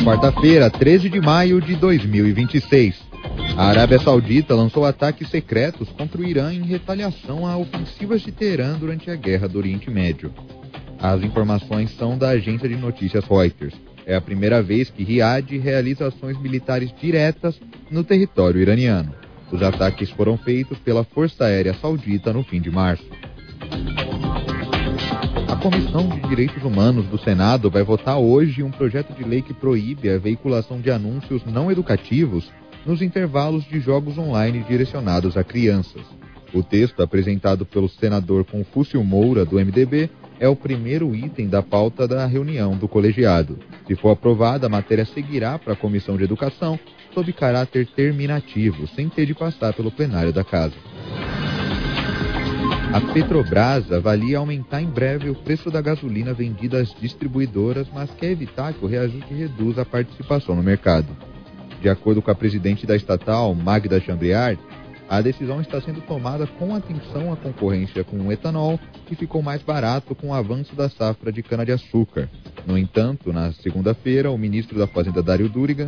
Quarta-feira, 13 de maio de 2026. A Arábia Saudita lançou ataques secretos contra o Irã em retaliação a ofensivas de Teherã durante a Guerra do Oriente Médio. As informações são da agência de notícias Reuters. É a primeira vez que Riad realiza ações militares diretas no território iraniano. Os ataques foram feitos pela Força Aérea Saudita no fim de março. A Comissão de Direitos Humanos do Senado vai votar hoje um projeto de lei que proíbe a veiculação de anúncios não educativos nos intervalos de jogos online direcionados a crianças. O texto, apresentado pelo senador Confúcio Moura, do MDB, é o primeiro item da pauta da reunião do colegiado. Se for aprovada, a matéria seguirá para a Comissão de Educação sob caráter terminativo, sem ter de passar pelo plenário da Casa. A Petrobras avalia aumentar em breve o preço da gasolina vendida às distribuidoras, mas quer evitar que o reajuste reduza a participação no mercado. De acordo com a presidente da estatal, Magda Chambriard, a decisão está sendo tomada com atenção à concorrência com o etanol, que ficou mais barato com o avanço da safra de cana-de-açúcar. No entanto, na segunda-feira, o ministro da Fazenda, Dário Durigan,